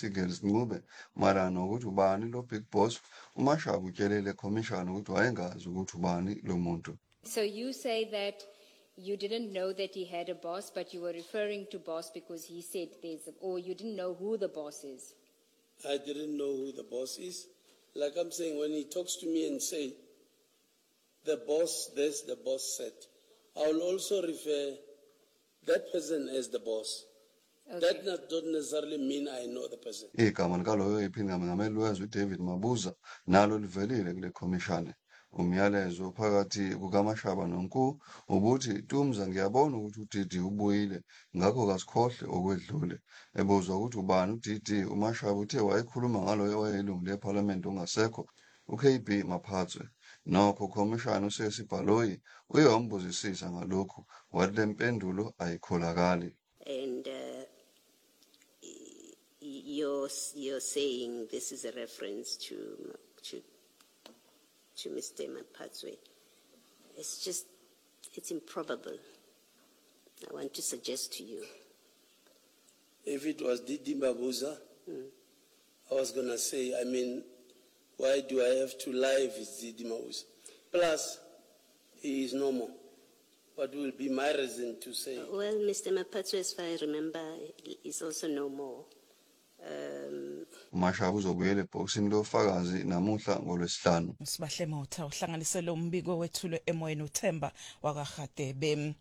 Girls Ncube mayelana nokuthi ubani lo big boss. uMashaba utyelele commission ukuthi wayengazi ukuthi ubani lo muntu. So you say that you didn't know that he had a boss, but you were referring to boss because he said or you didn't know who the boss is. I didn't know who the boss is. Like I'm saying, when he talks to me and say, the boss this, the boss said, I will also refer that person as the boss. Okay. That don't necessarily mean I know the person. Igama likaloyo iphini ngamele wezwe David Mabuza nalo livelile kule commission. Umyalezo phakathi kukaMashaba noNku ubuthi Tumza ngiyabona ukuthi uDidi ubuyile ngakho kasikhohle okwedlule. Ebuzwa ukuthi ubani uDidi uMashaba uthe wayekhuluma ngalo wayelungu leParliament ongasekho uKB Maphathwe. Nokho commission uSesibhaloyi uyombuzisisa ngalokhu wathi le mpendulo ayikholakali. And you're saying this is a reference to Mr. Maphathwe. It's improbable. I want to suggest to you. If it was Didi Mabuza, I was going to say, why do I have to lie if it's Didi Mabuza? Plus, he is no more. What will be my reason to say? Well, Mr. Maphathwe, as far as I remember, is also no more. uMashaba uzobuyela ebhokisini lofakazi namuhla ngoLwesihlanu. Sibahle Motha uhlanganisele umbiko wethulwe emoyeni uThemba wakaGadebe.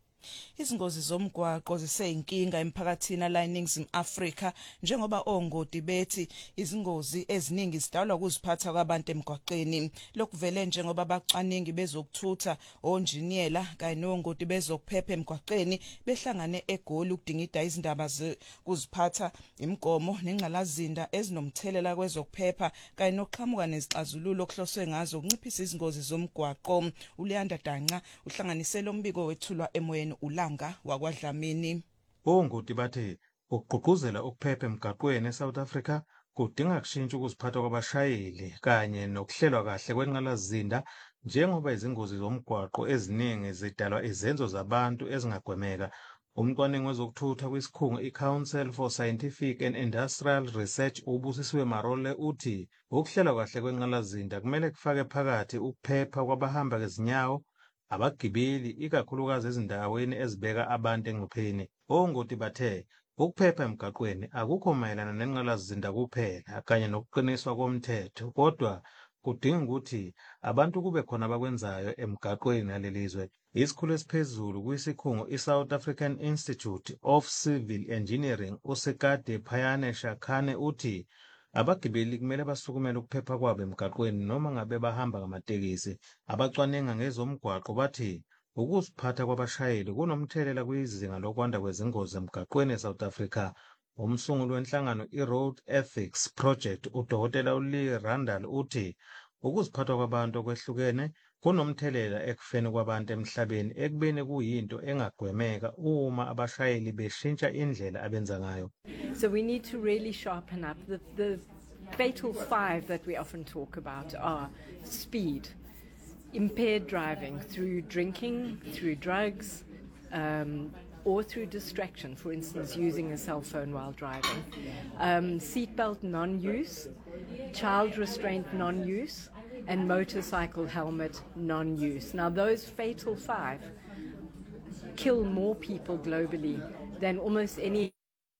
Izingozi zomgwaqo ziseyinkinga emphakathini la eNingizimu Afrika njengoba ongoti bethi izingozi eziningi zidalwa ukuziphatha kwabantu emgwaqeni. Lokuvele njengoba abacwaningi bezokuthutha onjiniyela kanye nongoti bezokuphepha emgwaqeni behlangane eGoli ukudingida izindaba zokuziphatha imigomo nengqalazinda ezinomthelela kwezokuphepha kanye nokuqhamuka nezixazululo okuhloswe ngazo ukunciphisa izingozi zomgwaqo. uLeanda Danqa uhlanganisele umbiko wethulwa emoyeni uLanga wakwaDlamini. Ongoti bathe ukugqugquzela ukuphepha emgaqweni eSouth Africa kudinga kushintsha ukuziphatha kwabashayeli kanye nokuhlelwa kahle kwenqalazinda njengoba izingozi zomgwaqo eziningi zidalwa izenzo zabantu ezingagwemeka. Umcwaningi wezokuthutha kwisikhungo iCouncil for Scientific and Industrial Research uBusisiwe Marole uthi ukuhlelwa kahle kwenqalazinda kumele kufake phakathi ukuphepha kwabahamba ngezinyawo abagibeli ikakhulukazi ezindaweni ezibeka abantu engcupheni. Ongoti bathe ukuphepha emgaqweni akukho mayelana nenqalazinda kuphela kanye nokuqiniswa komthetho kodwa kudinga ukuthi abantu kube khona abakwenzayo emgaqweni nalelizwe. Isikhulu esiphezulu kwisikhungo iSouth African Institute of Civil Engineering uSekade Phayane Shakhane uthi abagibeli kumele basukumele ukuphepha kwabo emgaqweni noma ngabe bahamba ngamatekisi. Abacwaninga ngezomgwaqo bathi ukuziphatha kwabashayeli kunomthelela kwizinga lokwanda kwezingozi emgaqweni eSouth Africa. Umsunguli wenhlangano iRoad Ethics Project uDokotela uLee Randall uthi ukuziphatha kwabantu okwehlukene kunomthelela ekufeni kwabantu emhlabeni ekubeni kuyinto engagwemeka uma abashayeli beshintsha indlela abenza ngayo. So we need to really sharpen up. The fatal five that we often talk about are speed, impaired driving through drinking, through drugs, or through distraction, for instance, using a cell phone while driving, seatbelt non-use, child restraint non-use, and motorcycle helmet non-use. Now, those fatal five kill more people globally than almost any.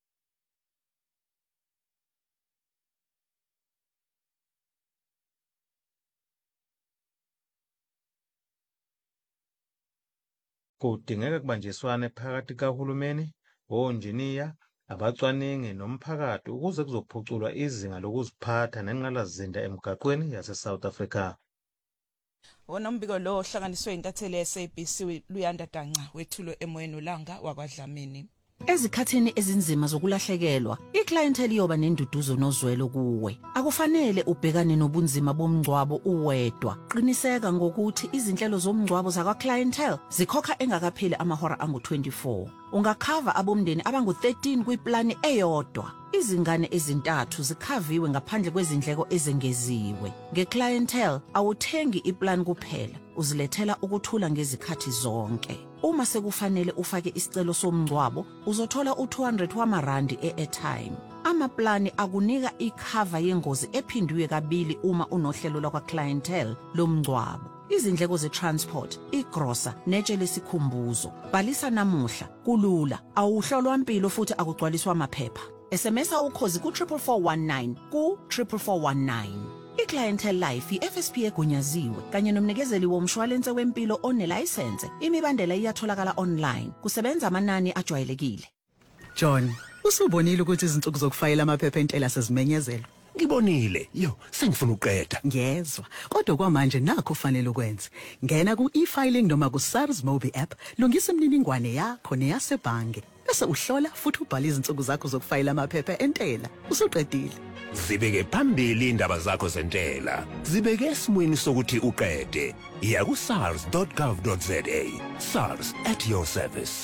Kudingeka kubanjiswane phakathi kahulumeni, onjiniya, abacwaningi nomphakathi ukuze kuzophuculwa izinga lokuziphatha nenqalazinda emgaqweni yaseSouth Africa. Wonombiko lo ohlanganiswe intatheli yeSABC Luyanda Danqa wethulwe emoyeni uLanga wakwaDlamini. Ezikhathini ezinzima zokulahlekelwa, iclientele iyoba nenduduzo nozwelo kuwe. Akufanele ubhekane nobunzima bomngcwabo uwedwa. Qiniseka ngokuthi izinhlelo zomngcwabo zakwa-clientele zikhokha engakapheli amahora angu-24. Ungakhava abomndeni abangu-13 kwiplani eyodwa. Izingane ezintathu zikhaviwe ngaphandle kwezindleko ezengeziwe. Nge-clientele awuthengi iplan kuphela, uzilethela ukuthula ngezikhathi zonke. Uma sekufanele ufake isicelo somngcwabo, uzothola u200 wamarandi e-airtime. Amaplani akunika icover yengozi ephindwe kabili uma unohlelo lwakwa clientele lomngcwabo. Izindleko ze-transport, igrosa, netshe lesikhumbuzo. Bhalisa namuhla, kulula, awuhlolwa impilo futhi akugcwaliswa amaphepha. SMSa ukhozi ku-44419 ku-44419. I-Clientele Life i-FSP egunyaziwe kanye nomnikezeli womshwalense wempilo onelayisense. Imibandela iyatholakala online. Kusebenza amanani ajwayelekile. John, usubonile ukuthi izinsuku zokufayela amaphepha entela sezimenyezelwe? Ngibonile. Yo, sengifuna uqeda. Ngiyezwa. Kodwa kwamanje nakho kufanele ukwenze. Ngena ku-e-filing noma ku-SARS Mobi app, lungisa imininingwane yakho neyasebhange. Bese uhlola futhi ubhala izinsuku zakho zokufayela amaphepha entela. Usuqedile. Zibeke phambili indaba zakho zentela. Zibeke esimweni sokuthi uqede. Iya ku sars.gov.za. SARS at your service.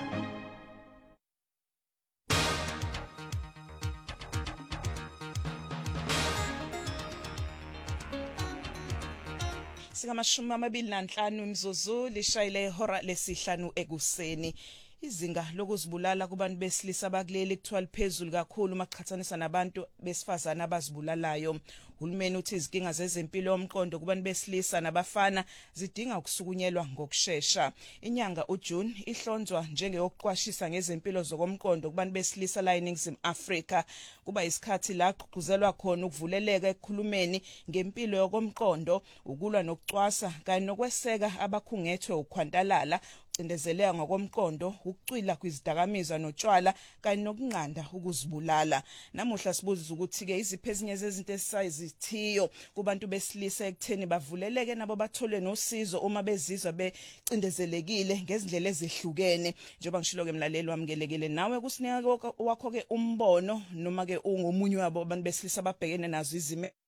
Singamashumi 25 imzuzu lishayile ihora lesihlanu ekuseni. Izinga lokuzibulala kubantu besilisa abakuleli kuthiwa liphezulu kakhulu maqhathanisa nabantu besifazana abazibulalayo. Uhulumeni uthi izinkinga zezempilo yomqondo kubantu besilisa nabafana zidinga ukusukunyelwa ngokusheshsha. Inyanga uJune ihlonzwa njengeyokuqwashisa ngezempilo zokomqondo kubantu besilisa la eNingizimu Afrika. Kuba isikhathi la kuquzelwa khona ukuvuleleka ekukhulumeni ngempilo yokomqondo, ukulwa nokucwasa kanye nokweseka abakhungethwe ukhwantalala, cindezeleka ngokomqondo, ukucwila kwizidakamizwa notshwala kanye nokunqanda ukuzibulala. Namuhla sibuza ukuthi ke iziphi ezinye zezinto esizithiyo kubantu besilisa ekutheni bavuleleke nabo bathole nosizo uma bezizwa becindezelekile ngezindlela ezihlukene. Njengoba ngishilo ke mlaleli wamkelekile nawe kusinika wakho ke umbono noma ke ungomunye wabo abantu besilisa ababhekene nazo izimo